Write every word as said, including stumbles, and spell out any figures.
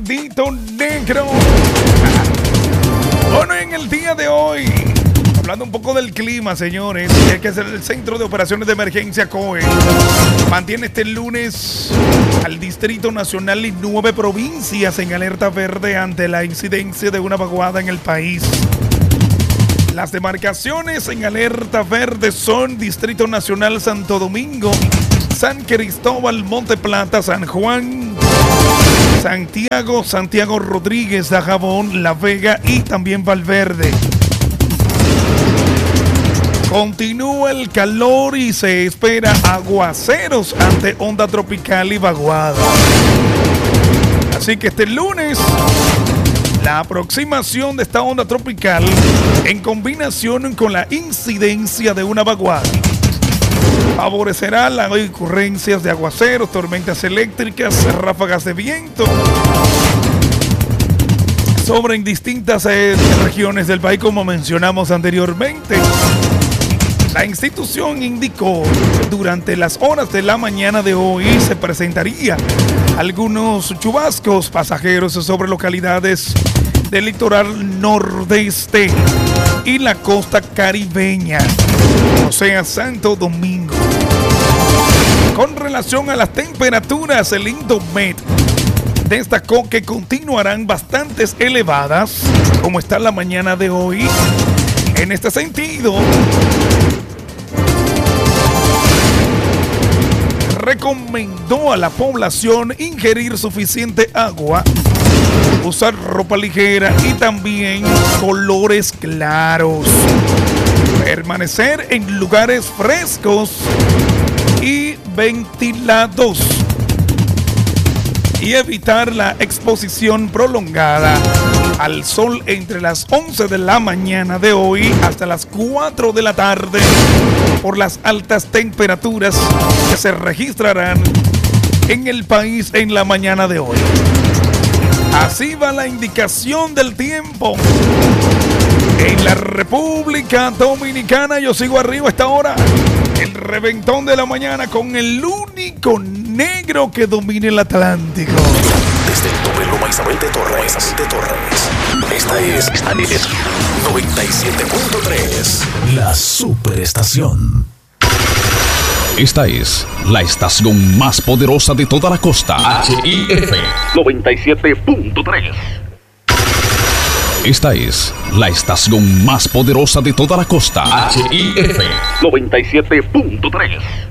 maldito negro. Bueno, en el día de hoy, hablando un poco del clima, señores, hay que hacer el Centro de Operaciones de Emergencia C O E. Mantiene este lunes al Distrito Nacional y nueve provincias en alerta verde ante la incidencia de una vaguada en el país. Las demarcaciones en alerta verde son Distrito Nacional Santo Domingo, San Cristóbal, Monte Plata, San Juan, Santiago, Santiago Rodríguez, Dajabón, La Vega y también Valverde. Continúa el calor y se espera aguaceros ante onda tropical y vaguada. Así que este lunes, la aproximación de esta onda tropical en combinación con la incidencia de una vaguada favorecerá las ocurrencias de aguaceros, tormentas eléctricas, ráfagas de viento sobre en distintas eh, regiones del país, como mencionamos anteriormente. La institución indicó que durante las horas de la mañana de hoy se presentaría algunos chubascos pasajeros sobre localidades del litoral nordeste y la costa caribeña, o sea, Santo Domingo. Con relación a las temperaturas, el Indomet destacó que continuarán bastante elevadas, como está la mañana de hoy. En este sentido, recomendó a la población ingerir suficiente agua, usar ropa ligera y también colores claros, permanecer en lugares frescos y ventilados y evitar la exposición prolongada al sol entre las once de la mañana de hoy hasta las cuatro de la tarde por las altas temperaturas que se registrarán en el país en la mañana de hoy. Así va la indicación del tiempo en la República Dominicana. Yo sigo arriba a esta hora, el reventón de la mañana con el único negro que domina el Atlántico. Desde el Tope Loma Isabel de Torres, Isabel de Torres. Esta es, esta es noventa y siete punto tres, la superestación. Esta es la estación más poderosa de toda la costa. H I F noventa y siete punto tres. Esta es la estación más poderosa de toda la costa. H I F noventa y siete punto tres.